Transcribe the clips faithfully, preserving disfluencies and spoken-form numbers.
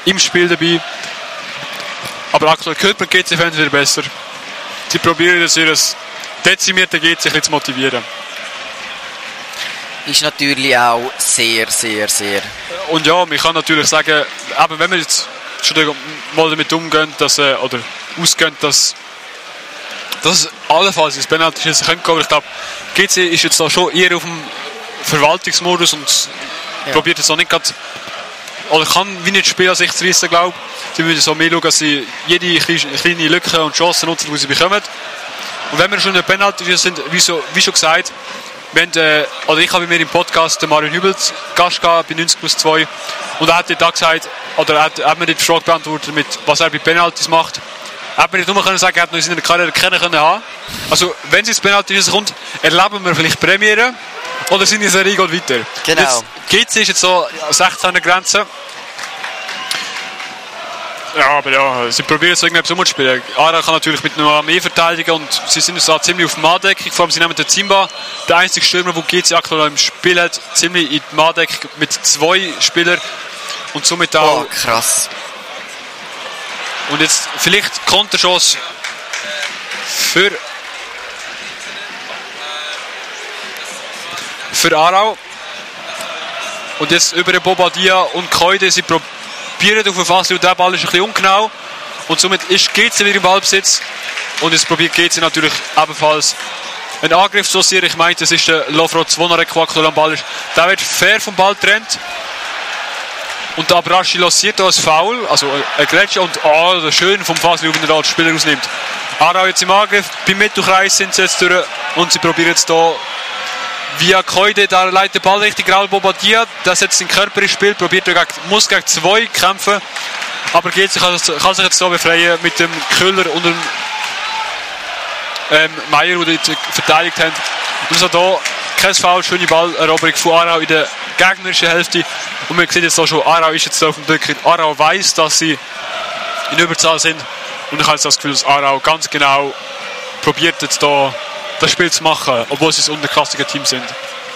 im Spiel dabei. Aber aktuell Körper G C fände wieder besser. Sie probieren das ihr dezimierte G C ein bisschen zu motivieren. Ist natürlich auch sehr, sehr, sehr... Und ja, man kann natürlich sagen, eben wenn wir jetzt schon mal damit umgehen, dass, äh, oder ausgehen, dass das allenfalls ins Penalty-Schießen könnte, aber ich glaube, G C ist jetzt da schon eher auf dem Verwaltungsmodus und ja. probiert jetzt auch nicht gerade, oder kann wie nicht spielen, als ich zu reissen, glaube ich. Sie müssen so mehr schauen, dass sie jede kleine Lücke und Chance nutzen, die sie bekommen. Und wenn wir schon in der Penalty sind, wie, so, wie schon gesagt, wir haben, äh, oder ich habe bei mir im Podcast den Mario Hübel Gast gehabt, bei neunzig plus zwei, und er hat da gesagt, oder er hat, hat mir die Frage beantwortet, mit, was er bei Penalties macht. Er hat mir nicht nur können sagen, er hat noch in seiner Karriere kennen können haben. Also, wenn es ins Penalty kommt, erleben wir vielleicht Premiere oder sind in der Serie weiter. Genau. G C ist jetzt so sechzehner Grenze. Ja, aber ja, sie probieren es irgendwie umzuspielen. Aarau kann natürlich mit noch mehr verteidigen und sie sind jetzt da ziemlich auf Manndeckung. Vor allem sie nehmen den Zimba, der einzige Stürmer, den G C aktuell im Spiel hat, ziemlich in die Manndeckung mit zwei Spielern und somit auch... Oh, krass. Und jetzt vielleicht Konterchance für für Aarau. Und jetzt über Bobadilla und Koide, sie probieren auf den Fass, und der Ball ist ein bisschen ungenau. Und somit ist G C wieder im Ballbesitz. Und jetzt probiert G C natürlich ebenfalls einen Angriff zu forcieren. Ich meine, das ist der Lovro Zvonarek, der aktuell am Ball ist. Der wird fair vom Ball getrennt. Und der Abrashi lanciert da ein Foul, also ein Grätsche, und oh, schön vom Fasli, wenn er da den Spieler rausnimmt. Aarau jetzt im Angriff, beim Mittelkreis sind sie jetzt durch und sie probieren jetzt da via Koide, da leitet den Ball richtig, Raul Bobadilla, der setzt den Körper ins Spiel, probiert gegen, muss gegen zwei kämpfen, aber geht sich, kann, kann sich jetzt so befreien mit dem Köhler und dem ähm, Meier, die die verteidigt haben. Und so da kein Foul, schöne Balleroberung von Aarau in der gegnerischen Hälfte. Und man sieht jetzt auch schon, Aarau ist jetzt auf dem Drücker. Aarau weiss, dass sie in Überzahl sind. Und ich habe jetzt das Gefühl, dass Aarau ganz genau probiert jetzt da das Spiel zu machen, obwohl sie ein unterklassiges Team sind.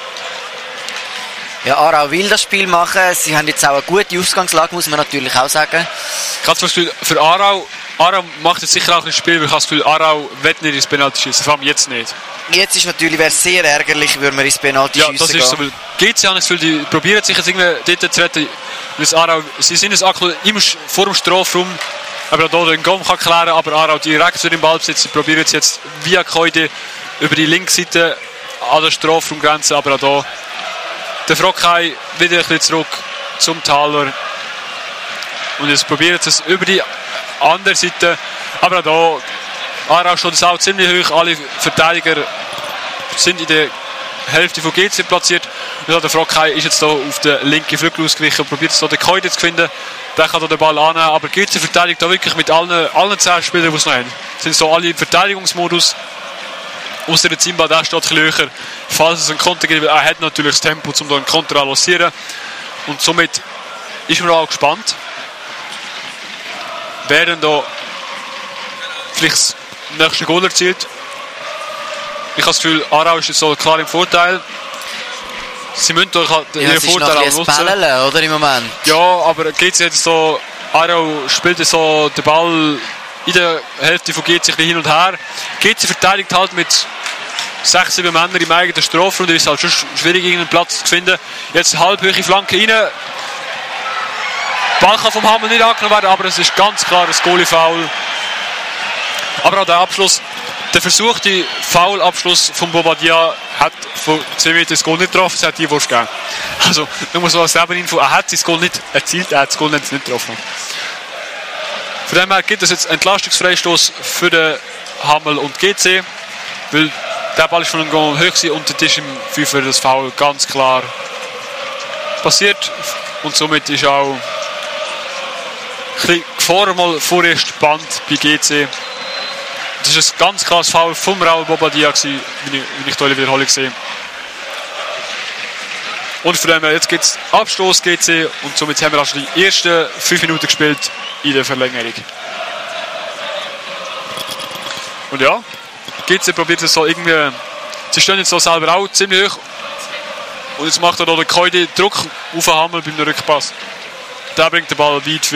Ja, Aarau will das Spiel machen. Sie haben jetzt auch eine gute Ausgangslage, muss man natürlich auch sagen. Ich habe das Gefühl, für Aarau, Aarau macht jetzt sicher auch ein Spiel, weil ich habe das Gefühl, Aarau wird nicht ins Penalty schießen, vor allem jetzt nicht. Jetzt ist natürlich, wäre sehr ärgerlich, würde man ins Penalty schießen. Ja, das ist so, weil G C hat das Gefühl, die probieren sich jetzt irgendwie dort zu retten. Das Aarau, sie sind jetzt aktuell immer vor dem Strafraum, aber da den Gom kann klären, aber Aarau direkt für den Ballbesitz. Sie probieren jetzt, jetzt via Koide über die linke Seite an der Strafraumgrenze, aber auch da der Frockei wieder ein bisschen zurück zum Taler. Und jetzt probieren sie es über die andere Seite, aber auch da Aarau steht das auch ziemlich hoch, alle Verteidiger sind in der Hälfte von G C platziert. Und der Frockei ist jetzt hier auf den linken Flügel ausgewichen und probiert jetzt hier den Koide zu finden. Der kann hier den Ball annehmen, aber G C verteidigt da wirklich mit allen, allen zehn Spielern, die es noch haben. Sind so alle im Verteidigungsmodus. Ausser der Zimba, der steht ein bisschen höher. Falls es einen Konter gibt, er hat natürlich das Tempo, um da einen Konter zu lancieren. Und somit ist man auch gespannt, wer denn da vielleicht das nächste Goal erzielt. Ich habe das Gefühl, Aarau ist jetzt so klar im Vorteil. Sie müssen doch ja, ihren Vorteil auch nutzen. Bällele, oder, im Moment? Ja, aber G C jetzt so, Aarau spielt so den Ball in der Hälfte von G C hin und her. G C verteidigt halt mit sechs, sieben Männern im eigenen Strafraum. Da ist es halt schon schwierig, irgendeinen Platz zu finden. Jetzt halbhöhe Flanke rein. Der Ball kann vom Hamel nicht angenommen werden, aber es ist ganz klar ein Goalie-Foul. Aber auch der Abschluss, der versuchte Foul-Abschluss von Bobadilla hat von zehn Metern das Goal nicht getroffen, es hat die Wurst gegeben. Also, nur so als Neberinfo, er hat das Goal nicht erzielt, er hat das Goal nicht getroffen. Von dem her gibt es jetzt Entlastungsfreistoß für den Hamel und G C, weil der Ball ist von dem Goal hoch und das ist im Fünfer das Foul ganz klar passiert und somit ist auch ein bisschen Gefahr mal vorerst Band bei G C. Das war ein ganz klares Foul vom Raul Bobadilla, wie ich, wie ich die Wiederholung sehe. Und von dem her, jetzt gibt es Abstoß G C und somit haben wir auch schon die ersten fünf Minuten gespielt in der Verlängerung. Und ja, G C probiert es so irgendwie, sie stehen jetzt so selber auch ziemlich hoch und jetzt macht er da der Koide Druck auf den Hamel beim Rückpass. Der bringt den Ball weit